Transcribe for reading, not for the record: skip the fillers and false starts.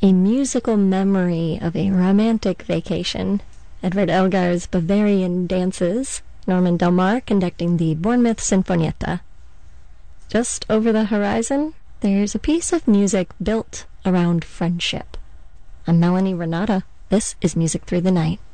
A musical memory of a romantic vacation. Edward Elgar's Bavarian Dances. Norman Del Mar conducting the Bournemouth Sinfonietta. Just over the horizon, there's a piece of music built around friendship. I'm Melanie Renata. This is Music Through the Night.